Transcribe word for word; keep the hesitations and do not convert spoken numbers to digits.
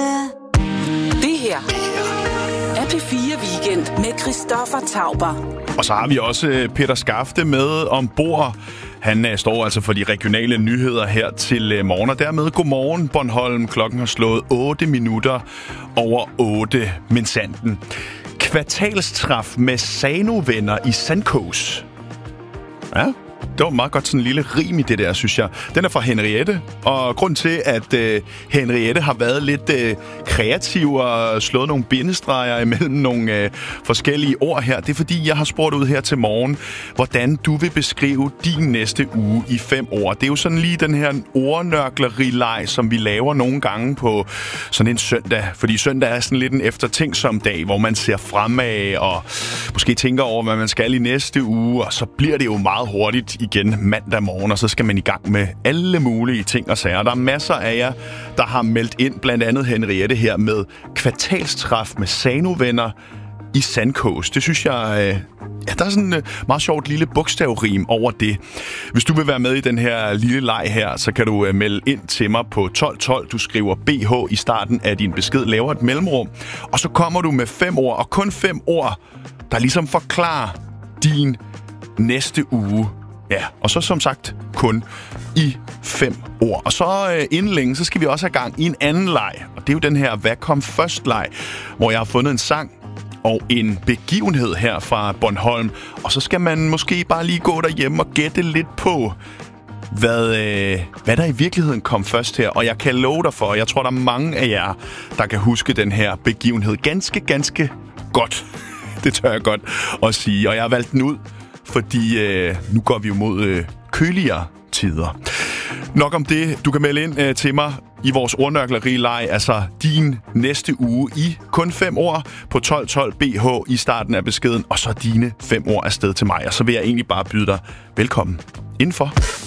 Det her er P fire Weekend med Christoffer Tauber. Og så har vi også Peter Skafte med ombord. Han uh, står altså for de regionale nyheder her til uh, morgen. Og dermed godmorgen, Bornholm. Klokken har slået otte minutter over otte. Men sanden. Kvartalstræf med Sano-venner i Sandkås. Ja, det var meget godt sådan en lille rim i det der, synes jeg. Den er fra Henriette, og grund til, at øh, Henriette har været lidt øh, kreativ og slået nogle bindestreger imellem nogle øh, forskellige ord her, det er fordi, jeg har spurgt ud her til morgen, hvordan du vil beskrive din næste uge i fem ord. Det er jo sådan lige den her ordnørkleri-leg, som vi laver nogle gange på sådan en søndag, fordi søndag er sådan lidt en eftertænksom dag, hvor man ser fremad og måske tænker over, hvad man skal i næste uge, og så bliver det jo meget hurtigt igen mandag morgen, og så skal man i gang med alle mulige ting og sager. Der er masser af jer, der har meldt ind, blandt andet Henriette her med kvartalstræf med Sano-venner i Sandkås. Det synes jeg, øh, ja, der er sådan et meget sjovt lille bogstavrim over det. Hvis du vil være med i den her lille leg her, så kan du øh, melde ind til mig på tolv tolv. Du skriver B H i starten af din besked, laver et mellemrum, og så kommer du med fem ord, og kun fem ord, der ligesom forklarer din næste uge. Ja, og så som sagt kun i fem ord. Og så øh, inden længe, så skal vi også have gang i en anden leg. Og det er jo den her Hvad kom først leg, hvor jeg har fundet en sang og en begivenhed her fra Bornholm. Og så skal man måske bare lige gå derhjemme og gætte lidt på, hvad, øh, hvad der i virkeligheden kom først her. Og jeg kan love dig for, og jeg tror, der er mange af jer, der kan huske den her begivenhed ganske, ganske godt. Det tør jeg godt at sige. Og jeg har valgt den ud, fordi øh, nu går vi jo mod øh, køligere tider. Nok om det. Du kan melde ind øh, til mig i vores ordnørkleri-leg, altså din næste uge i kun fem ord på tolv tolv B H i starten af beskeden, og så dine fem ord afsted til mig. Og så vil jeg egentlig bare byde dig velkommen indenfor.